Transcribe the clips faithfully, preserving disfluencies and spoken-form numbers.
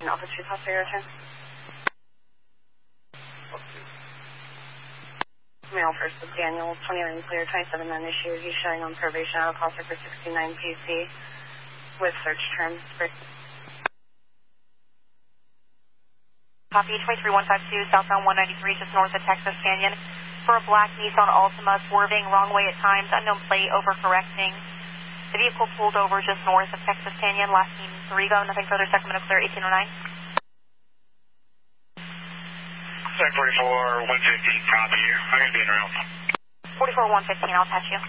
Alpha two, possibly return. Mail first with Daniel, twenty-nine clear, twenty-seven non-issue. He's showing on probation out of call for sixty-nine P C with search terms. Copy, twenty-three one five two, southbound one ninety-three, just north of Texas Canyon. For a black Nissan Altima, swerving, wrong way at times, unknown plate, overcorrecting. The vehicle pulled over just north of Texas Canyon, last seen three go, nothing further, Sacramento clear, eighteen oh nine. Sec forty-four one fifteen, copy here. I'm going to be in around. forty-four one fifteen, I'll attach you.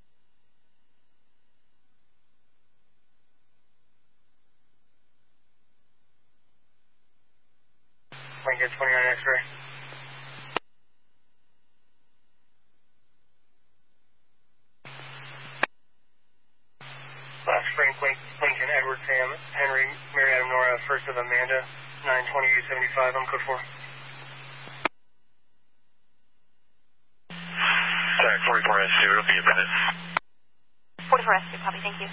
Lincoln twenty-nine X-ray. Last Frank Lincoln Edward Sam Henry Mary Adam Nora first of Amanda nine twenty-eight seventy-five on code four. Sorry, forty-four S two, it'll be a minute. forty-four S two, copy, thank you.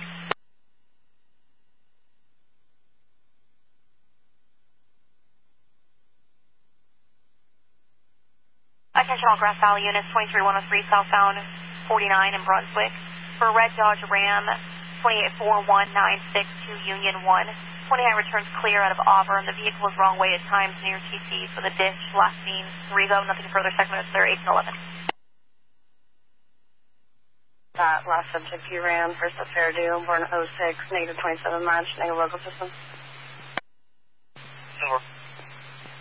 Attention all Grass Valley units, twenty-three one oh three southbound forty-nine in Brunswick. For red Dodge Ram, twenty-eight four one nine six two Union one. twenty-nine returns clear out of Auburn. The vehicle was wrong way at times near T C for the ditch. Last seen three go, nothing further, Sacramento clear, eighteen eleven. That last subject you ran, first up Fairdew, born oh six, negative twenty-seven March, negative local system. Silver.